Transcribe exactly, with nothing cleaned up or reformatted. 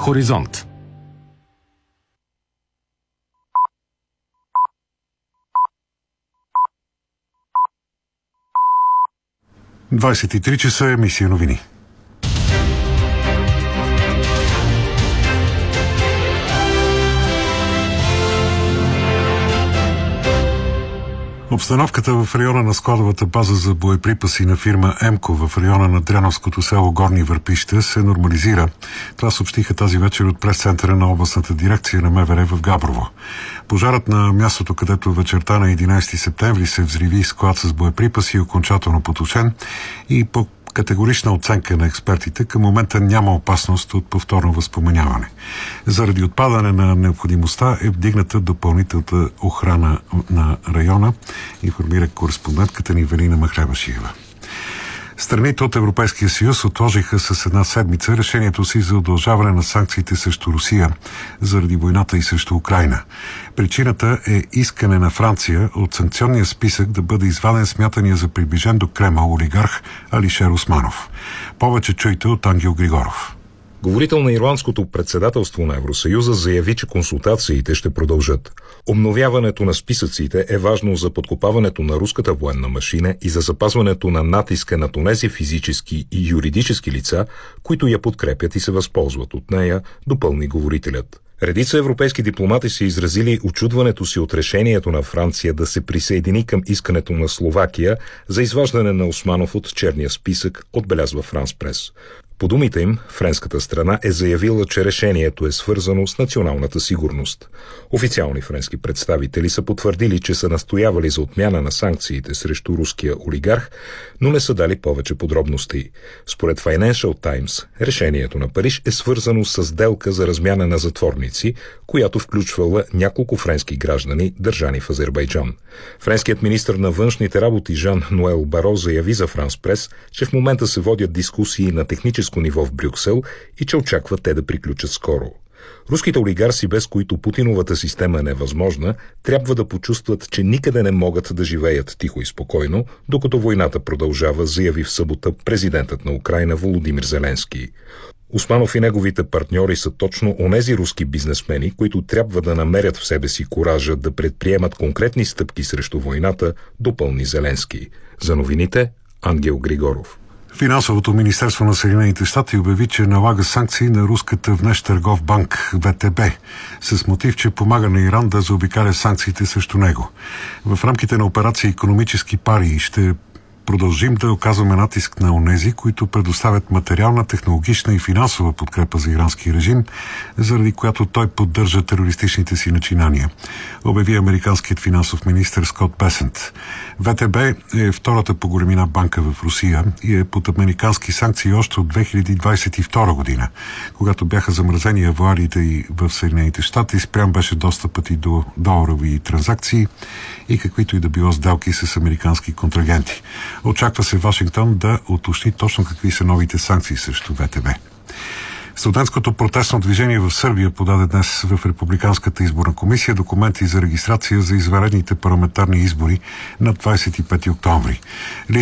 Хоризонт. двадесет и три часа, емисия новини. Обстановката в района на складовата база за боеприпаси на фирма Емко в района на Дряновското село Горни Върпища се нормализира. Това съобщиха тази вечер от прес-центъра на областната дирекция на МВР в Габрово. Пожарът на мястото, където вечерта на единадесети септември се взриви склад с боеприпаси, е окончателно потушен и по категорична оценка на експертите към момента няма опасност от повторно възпоменяване. Заради отпадане на необходимостта е вдигната допълнителната охрана на района, информира кореспондентката ни Велина Махлебашиева. Страните от Европейския съюз отложиха с една седмица решението си за удължаване на санкциите срещу Русия заради войната и срещу Украйна. Причината е искане на Франция от санкционния списък да бъде изваден смятания за приближен до Кремъл олигарх Алишер Османов. Повече чуйте от Ангел Григоров. Говорител на ирландското председателство на Евросъюза заяви, че консултациите ще продължат. Обновяването на списъците е важно за подкопаването на руската военна машина и за запазването на натиска на онези физически и юридически лица, които я подкрепят и се възползват от нея, допълни говорителят. Редица европейски дипломати са изразили учудването си от решението на Франция да се присъедини към искането на Словакия за изваждане на Османов от черния списък, отбелязва Франс Прес. По думите им, френската страна е заявила, че решението е свързано с националната сигурност. Официални френски представители са потвърдили, че са настоявали за отмяна на санкциите срещу руския олигарх, но не са дали повече подробности. Според Financial Times, решението на Париж е свързано с сделка за размяна на затворници, която включвала няколко френски граждани, държани в Азербайджан. Френският министър на външните работи Жан Ноел Баро заяви за Франс Прес, че в момента се водят дискусии на техническо ниво в Брюксел и че очаква те да приключат скоро. Руските олигарси, без които Путиновата система е невъзможна, трябва да почувстват, че никъде не могат да живеят тихо и спокойно, докато войната продължава, заяви в събота президентът на Украйна Володимир Зеленски. Османов и неговите партньори са точно онези руски бизнесмени, които трябва да намерят в себе си куража да предприемат конкретни стъпки срещу войната, допълни Зеленски. За новините Ангел Григоров. Финансовото министерство на Съединените щати обяви, че налага санкции на руската внештъргов банк В Т Б с мотив, че помага на Иран да заобикаля санкциите срещу него. В рамките на операция икономически пари ще продължим да оказваме натиск на онези, които предоставят материална, технологична и финансова подкрепа за ирански режим, заради която той поддържа терористичните си начинания, обяви американският финансов министър Скот Бесент. В Т Б е втората по големина банка в Русия и е под американски санкции още от две хиляди двадесет и втора година, когато бяха замразени авуариите и в Съединените щати, спрям беше достъпът и до доларови транзакции и каквито и да било сделки с американски контрагенти. Очаква се Вашингтон да уточни точно какви са новите санкции срещу В Т Б. Студентското протестно движение в Сърбия подаде днес в Републиканската изборна комисия документи за регистрация за извънредните парламентарни избори на двадесет и пети октомври.